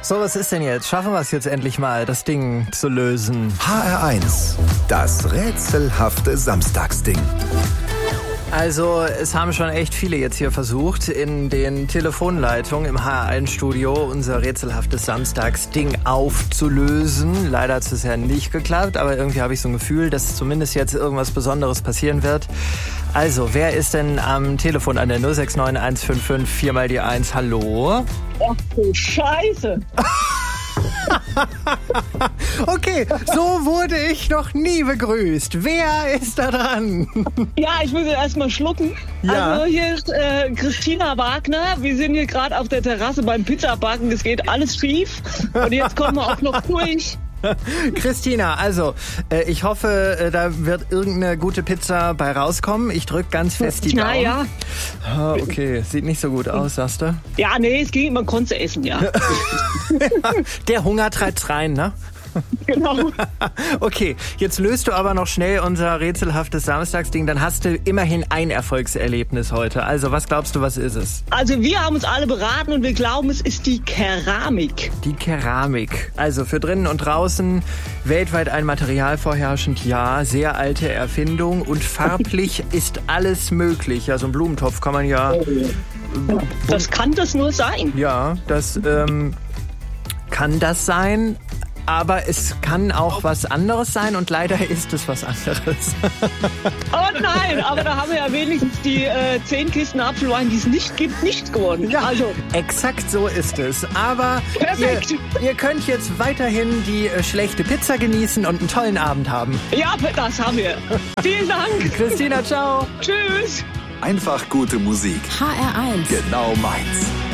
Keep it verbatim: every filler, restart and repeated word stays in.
So, was ist denn jetzt? Schaffen wir es jetzt endlich mal, das Ding zu lösen? H R eins, das rätselhafte Samstagsding. Also, es haben schon echt viele jetzt hier versucht, in den Telefonleitungen im H R eins Studio unser rätselhaftes Samstagsding aufzulösen. Leider hat es ja nicht geklappt, aber irgendwie habe ich so ein Gefühl, dass zumindest jetzt irgendwas Besonderes passieren wird. Also, wer ist denn am Telefon an der null sechs neun eins fünf fünf vier mal die eins? Hallo? Ach du Scheiße! Okay, so wurde ich noch nie begrüßt. Wer ist da dran? Ja, ich muss jetzt erstmal schlucken. Ja. Also hier ist äh, Christina Wagner. Wir sind hier gerade auf der Terrasse beim Pizzabacken. Es geht alles schief. Und jetzt kommen wir auch noch durch. Christina, also äh, ich hoffe, äh, da wird irgendeine gute Pizza bei rauskommen. Ich drücke ganz fest die Daumen. Na ja. Ah, okay, sieht nicht so gut aus, sagst du? Ja, nee, es ging, man konnte essen, ja. Der Hunger treibt's rein, ne? Genau. Okay, jetzt löst du aber noch schnell unser rätselhaftes Samstagsding. Dann hast du immerhin ein Erfolgserlebnis heute. Also, was glaubst du, was ist es? Also wir haben uns alle beraten und wir glauben, es ist die Keramik. Die Keramik. Also für drinnen und draußen weltweit ein Material vorherrschend, ja. Sehr alte Erfindung und farblich ist alles möglich. Ja, so einen Blumentopf kann man ja... Das kann das nur sein. Ja, das ähm, kann das sein. Aber es kann auch was anderes sein und leider ist es was anderes. Oh nein, aber da haben wir ja wenigstens die äh, zehn Kisten Apfelwein, die es nicht gibt, nicht gewonnen. Ja, also exakt so ist es. Aber perfekt. Ihr, ihr könnt jetzt weiterhin die äh, schlechte Pizza genießen und einen tollen Abend haben. Ja, das haben wir. Vielen Dank. Christina, ciao. Tschüss. Einfach gute Musik. H R eins. Genau meins.